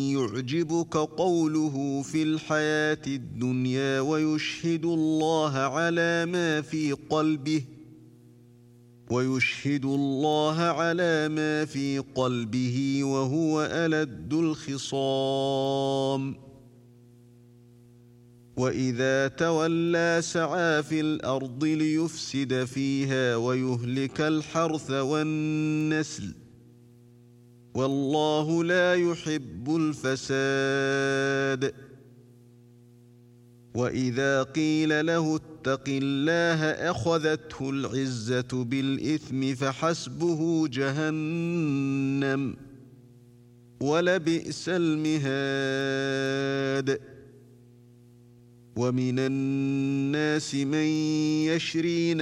يعجبك قوله في الحياة الدنيا ويشهد الله على ما في قلبه وهو ألد الخصام وإذا تولى سعى في الأرض ليفسد فيها ويهلك الحرث والنسل والله لا يحب الفساد وإذا قيل له اتق الله أخذته العزة بالإثم فحسبه جهنم ولبئس المهاد ومن الناس من يشري